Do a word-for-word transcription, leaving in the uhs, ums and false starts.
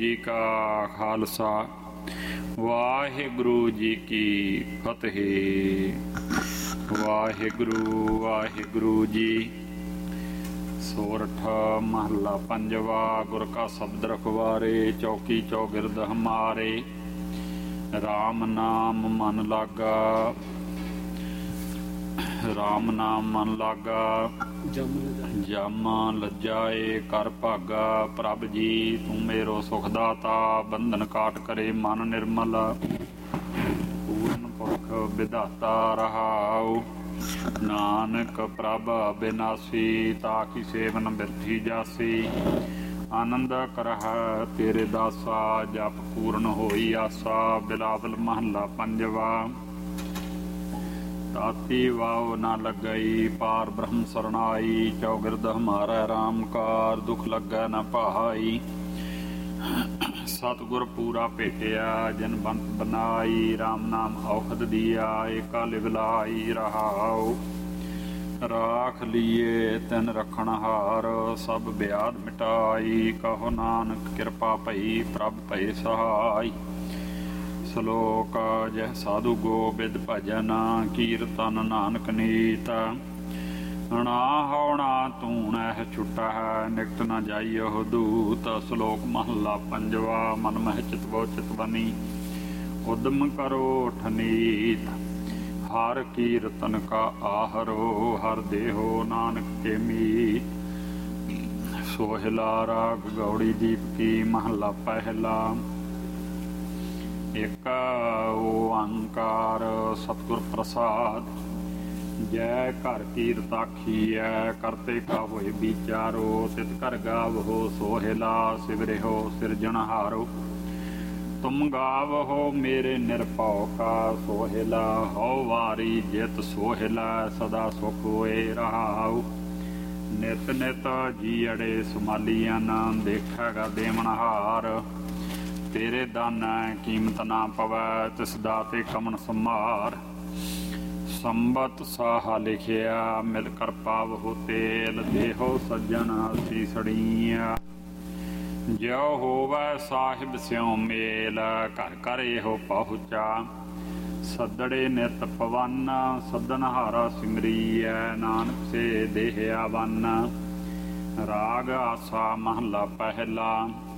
ਜੀ ਕਾ ਖਾਲਸਾ ਵਾਹਿਗੁਰੂ ਜੀ ਕੀ ਫਤਿਹ। ਵਾਹਿਗੁਰੂ ਵਾਹਿਗੁਰੂ ਜੀ। ਸੋਰਠ ਮਹੱਲਾ ਪੰਜਵਾ। ਗੁਰ ਕਾ ਸ਼ਬਦ ਰਖਵਾਰੇ, ਚੌਕੀ ਚੌਗਿਰਦ ਹਮਾਰੇ। ਰਾਮ ਨਾਮ ਮਨ ਲਾਗਾ, ਰਾਮ ਨਾਮ ਮਨ ਲਾਗਾ। ਜਮ ਲੱਜਾਏ ਕਰ ਭਾਗਾ। ਪ੍ਰਭ ਜੀ ਤੂੰ ਮੇਰੋ ਸੁਖ ਦਾਤਾ, ਬੰਧਨ ਕਾਟ ਕਰੇ ਮਨ ਨਿਰਮਲ। ਪੂਰਨ ਪੁਰਖ ਵਿਧਾਤਾ ਰਹਾਉ, ਨਾਨਕ ਪ੍ਰਭ ਬਿਨਾਸੀ। ਤਾਕੀ ਸੇਵਨ ਬਿਰਥੀ ਜਾਸੀ, ਆਨੰਦ ਕਰਹਿ ਤੇਰੇ ਦਾਸਾ। ਜਪ ਪੂਰਨ ਹੋਈ ਆਸਾ। ਬਿਲਾਵਲ ਮਹੱਲਾ ਪੰਜਵਾ। ਤਾਤੀ ਵਾਵ ਨਾ ਲੱਗਈ, ਪਾਰ ਬ੍ਰਹਮ ਸਰਣਾਈ। ਚੌਗਿਰਦ ਹਮਾਰਾ ਰਾਮ ਕਾਰ, ਦੁਖ ਲੱਗੈ ਨ ਭਾਈ। ਸਤਿਗੁਰ ਪੂਰਾ ਭੇਟਿਆ, ਜਿਨ ਬੰਤ ਬਨਾਈ। ਰਾਮ ਨਾਮ ਔਖਦ ਦੀਆ, ਏਕਾ ਲਿਵ ਲਾਈ। ਰਹਾਉ ਰਾਖ ਲੀਏ ਤਿਨ ਰਖਣ ਹਾਰ, ਸਭ ਬਿਆਦ ਮਿਟਾਈ। ਕਹੋ ਨਾਨਕ ਕਿਰਪਾ ਭਈ, ਪ੍ਰਭ ਭਏ ਸਹਾਈ। ਸਲੋਕ ਜਹ ਸਾਧੂ ਗੋਬਿੰਦ ਭਜਨ, ਕੀਰਤਨ ਨਾਨਕ ਨੀਤ। ਨਾ ਹਉਣਾ ਤੂੰ ਨਹਿ ਛੁਟਾ ਹੈ, ਨਿਕਟ ਨ ਜਾਈਓ ਦੂਤ। ਸ਼ਲੋਕ ਮਹੱਲਾ ਪੰਜਵਾ। ਮਨ ਮਹਿ ਚਿਤਵੋ ਚਿਤਵਨੀ, ਉਦਮ ਕਰੋ ਠਨੀਤ। ਹਰ ਕੀਰਤਨ ਕਾ ਆਹਰੋ, ਹਰ ਦੇਹੋ ਨਾਨਕ ਕੇ ਮੀਤ। ਸੋਹਿਲਾ ਰਾਗ ਗੌੜੀ ਦੀਪ ਕੀ। ਮਹੱਲਾ ਪਹਿਲਾ। ਇੱਕ ਓੰਕਾਰ ਸਤਿਗੁਰ ਪ੍ਰਸਾਦ। ਜੈ ਘਰ ਕੀ ਰਤਾਖੀਐ, ਕਰਤੇ ਕਾ ਹੋਏ ਵਿਚਾਰੋ। ਤਿਤ ਘਰ ਗਾਵਹੋ ਸੋਹਿਲਾ, ਸਿਵਰਿਓ ਸਿਰਜਣਹਾਰੋ। ਤੁਮ ਗਾਵਹੋ ਮੇਰੇ ਨਿਰਭਉ ਕਾ ਸੋਹਿਲਾ। ਹਉ ਵਾਰੀ ਜਿਤ ਸੋਹਿਲਾ, ਸਦਾ ਸੁਖ ਹੋਏ ਰਹਾਉ। ਨਿਤ ਨਿਤ ਜੀਅੜੇ ਸੁਮਾਲੀਆਂ, ਦੇਖੇਗਾ ਦੇਵਨਹਾਰ। ਤੇਰੇ ਦਾਨੈ ਕੀਮਤ ਨਾ ਪਵੈ, ਤਿਸ ਦਾਤੇ ਕਮਨ ਸੰਮਾਰ। ਸੰਬਤ ਸਾਹਾ ਲਿਖਿਆ, ਮਿਲ ਕਰ ਪਾਵਹੁ ਤੇਲ। ਦੇਹੋ ਸੱਜਣ ਸੀਸੜੀਆ, ਜਿਉ ਹੋਵੈ ਸਾਹਿਬ ਸਿਉ ਮੇਲ। ਘਰ ਘਰ ਇਹੋ ਪਹੁੰਚਾ, ਸੱਦੜੇ ਨਿਤ ਪਵਨ। ਸੱਦਨਹਾਰਾ ਸਿਮਰੀਐ, ਨਾਨਕ ਸੇ ਦੇਹ ਆਵਨ। ਰਾਗ ਆਸਾ ਮਹੱਲਾ ਪਹਿਲਾ।